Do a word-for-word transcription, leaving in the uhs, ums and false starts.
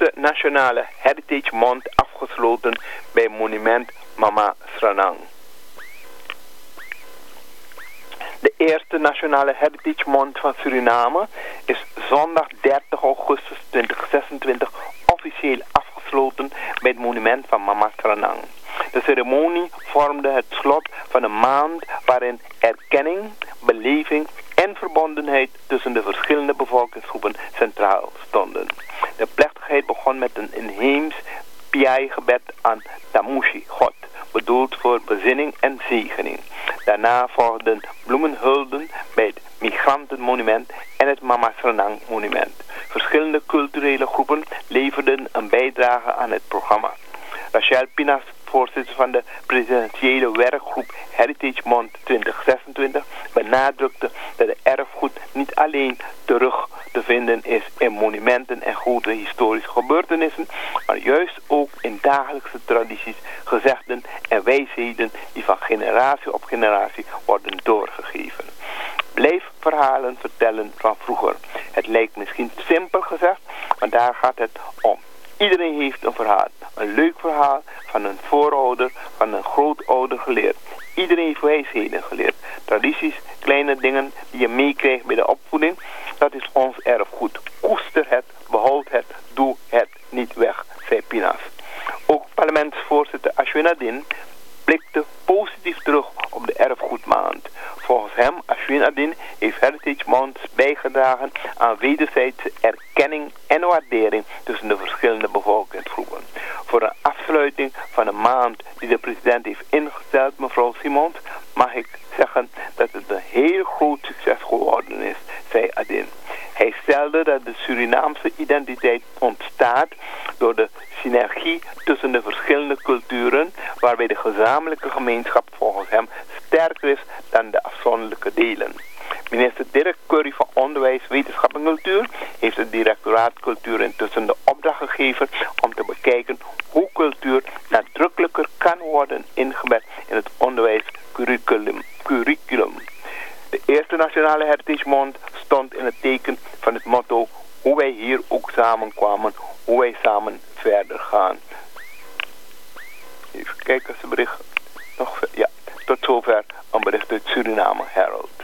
Eerste Nationale Heritage Month afgesloten bij monument Mama Sranang. De Eerste Nationale Heritage Month van Suriname is zondag dertig augustus tweeduizend zesentwintig officieel afgesloten bij het monument van Mama Sranang. De ceremonie vormde het slot van een maand waarin erkenning, beleving en verbondenheid tussen de verschillende bevolkingsgroepen centraal stonden. De plechtigheid begon met een inheems Piai-gebed aan Tamushi, God, bedoeld voor bezinning en zegening. Daarna volgden bloemenhulden bij het Migrantenmonument en het Mama Sranang monument. Verschillende culturele groepen leverden een bijdrage aan het programma. Rachel Pinas, voorzitter van de presidentiële werkgroep Heritage Month twintig zesentwintig, benadrukte dat het erfgoed niet alleen terug te vinden is in monumenten en grote historische gebeurtenissen, maar juist ook in dagelijkse tradities, gezegden en wijsheden die van generatie op generatie worden doorgegeven. Blijf verhalen vertellen van vroeger. Het lijkt misschien simpel gezegd, maar daar gaat het om. Iedereen heeft een verhaal. Een leuk verhaal van een voorouder, van een grootouder geleerd. Iedereen heeft wijsheden geleerd. Tradities, kleine dingen die je meekrijgt bij de opvoeding. Dat is ons erfgoed. Koester het, behoud het, doe het niet weg, zei Pinas. Ook parlementsvoorzitter Ashwin Adin blikte positief terug op de erfgoedmaand. Volgens hem, Ashwin Adin, heeft Heritage Month bijgedragen aan wederzijdse erkenning en waardering tussen de verschillende bevolkingsgroepen. Voor een afsluiting van een maand die de president heeft ingesteld, mevrouw Simons, mag ik zeggen dat het een heel groot succes geworden is, zei Adin. Hij stelde dat de Surinaamse identiteit ontstaat door de synergie tussen de verschillende culturen, waarbij de gezamenlijke gemeenschap volgens hem sterker is dan de afzonderlijke delen. Minister Dirk Curry van Onderwijs, Wetenschap en Cultuur heeft het directoraat Cultuur intussen de opdracht gegeven om te bekijken hoe cultuur nadrukkelijker kan worden ingebed in het onderwijscurriculum. curriculum. De Eerste Nationale Heritage Month stond in het teken van het motto hoe wij hier ook samenkwamen, hoe wij samen verder gaan. Even kijken als het bericht nog ver, ja, tot zover een bericht uit Suriname Herald.